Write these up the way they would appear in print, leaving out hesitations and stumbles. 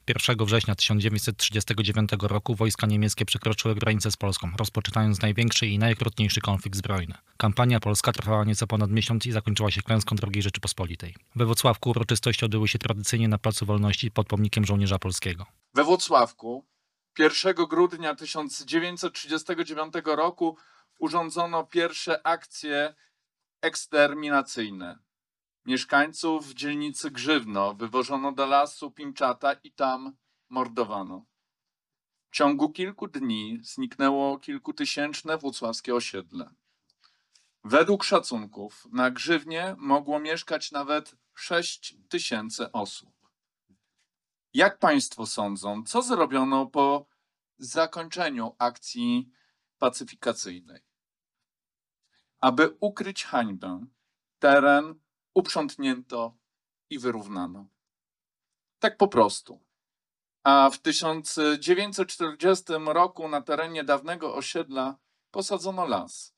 1 września 1939 roku wojska niemieckie przekroczyły granicę z Polską, rozpoczynając największy i najokrutniejszy konflikt zbrojny. Kampania polska trwała nieco ponad miesiąc i zakończyła się klęską II Rzeczypospolitej. We Włocławku uroczystości odbyły się tradycyjnie na Placu Wolności pod pomnikiem żołnierza polskiego. We Włocławku 1 grudnia 1939 roku urządzono pierwsze akcje eksterminacyjne. Mieszkańców dzielnicy Grzywno wywożono do lasu Pińczata i tam mordowano. W ciągu kilku dni zniknęło kilkutysięczne włocławskie osiedle. Według szacunków na Grzywnie mogło mieszkać nawet 6 000 osób. Jak państwo sądzą, co zrobiono po zakończeniu akcji pacyfikacyjnej? Aby ukryć hańbę, teren uprzątnięto i wyrównano. Tak po prostu. A w 1940 roku na terenie dawnego osiedla posadzono las.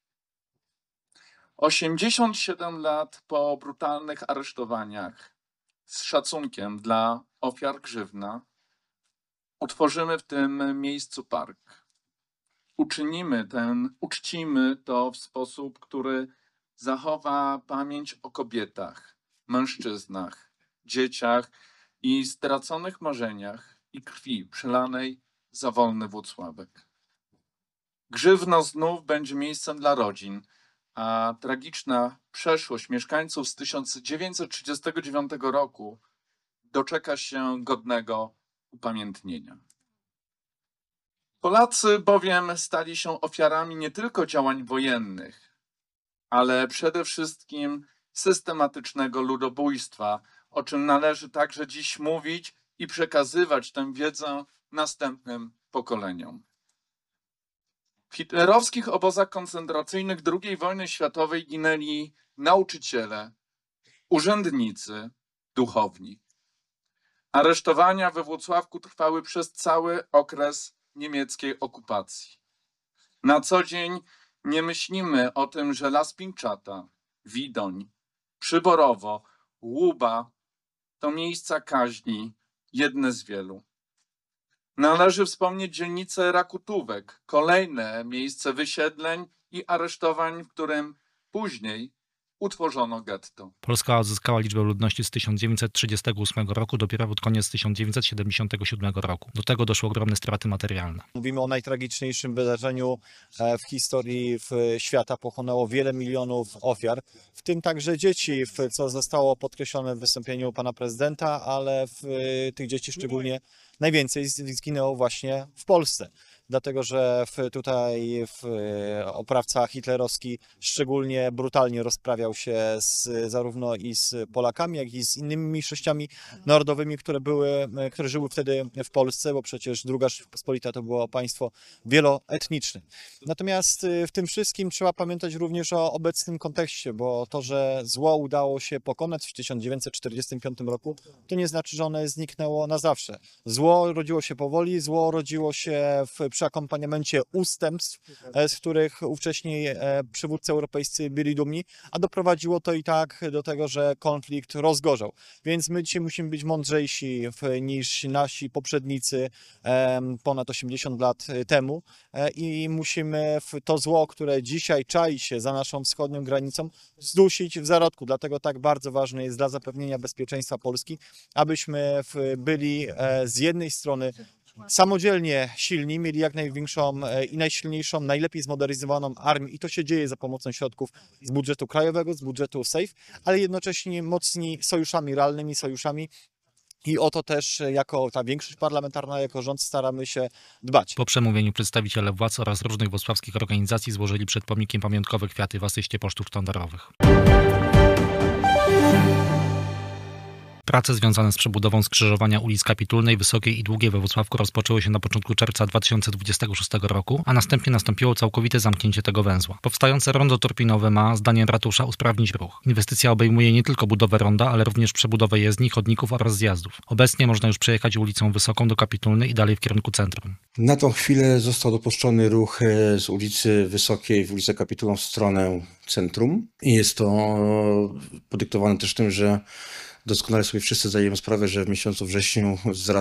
87 lat po brutalnych aresztowaniach, z szacunkiem dla ofiar Grzywna, utworzymy w tym miejscu park. Uczcimy to w sposób, który zachowa pamięć o kobietach, mężczyznach, dzieciach i straconych marzeniach i krwi przelanej za wolny Włocławek. Grzywno znów będzie miejscem dla rodzin, a tragiczna przeszłość mieszkańców z 1939 roku doczeka się godnego upamiętnienia. Polacy bowiem stali się ofiarami nie tylko działań wojennych, ale przede wszystkim systematycznego ludobójstwa, o czym należy także dziś mówić i przekazywać tę wiedzę następnym pokoleniom. W hitlerowskich obozach koncentracyjnych II wojny światowej ginęli nauczyciele, urzędnicy, duchowni. Aresztowania we Włocławku trwały przez cały okres niemieckiej okupacji. Na co dzień nie myślimy o tym, że las Pińczata, Widoń, Przyborowo, Łuba to miejsca kaźni, jedne z wielu. Należy wspomnieć dzielnicę Rakutówek, kolejne miejsce wysiedleń i aresztowań, w którym później utworzono getto. Polska odzyskała liczbę ludności z 1938 roku dopiero pod koniec 1977 roku. Do tego doszły ogromne straty materialne. Mówimy o najtragiczniejszym wydarzeniu w historii świata. Pochłonęło wiele milionów ofiar, w tym także dzieci, co zostało podkreślone w wystąpieniu pana prezydenta, ale tych dzieci szczególnie najwięcej zginęło właśnie w Polsce. Dlatego, że tutaj oprawca hitlerowski szczególnie brutalnie rozprawiał się zarówno i z Polakami, jak i z innymi mniejszościami narodowymi, które żyły wtedy w Polsce, bo przecież II Rzeczpospolita to było państwo wieloetniczne. Natomiast w tym wszystkim trzeba pamiętać również o obecnym kontekście, bo to, że zło udało się pokonać w 1945 roku, to nie znaczy, że one zniknęło na zawsze. Zło rodziło się powoli, zło rodziło się przy akompaniamencie ustępstw, z których ówcześni przywódcy europejscy byli dumni, a doprowadziło to i tak do tego, że konflikt rozgorzał. Więc my dzisiaj musimy być mądrzejsi niż nasi poprzednicy ponad 80 lat temu i musimy to zło, które dzisiaj czai się za naszą wschodnią granicą, zdusić w zarodku. Dlatego tak bardzo ważne jest dla zapewnienia bezpieczeństwa Polski, abyśmy byli z jednej strony samodzielnie silni, mieli jak największą i najsilniejszą, najlepiej zmodernizowaną armię i to się dzieje za pomocą środków z budżetu krajowego, z budżetu SAFE, ale jednocześnie mocni sojuszami, realnymi sojuszami. I o to też jako ta większość parlamentarna, jako rząd staramy się dbać. Po przemówieniu przedstawiciele władz oraz różnych włocławskich organizacji złożyli przed pomnikiem pamiątkowe kwiaty w asyście pocztów sztandarowych. Prace związane z przebudową skrzyżowania ulic Kapitulnej, Wysokiej i Długiej we Włocławku rozpoczęły się na początku czerwca 2026 roku, a następnie nastąpiło całkowite zamknięcie tego węzła. Powstające rondo torpinowe ma, zdaniem ratusza, usprawnić ruch. Inwestycja obejmuje nie tylko budowę ronda, ale również przebudowę jezdni, chodników oraz zjazdów. Obecnie można już przejechać ulicą Wysoką do Kapitulnej i dalej w kierunku centrum. Na tą chwilę został dopuszczony ruch z ulicy Wysokiej w ulicę Kapitulną w stronę centrum i jest to podyktowane też tym, że doskonale sobie wszyscy zdajemy sprawę, że w miesiącu wrześniu wzrasta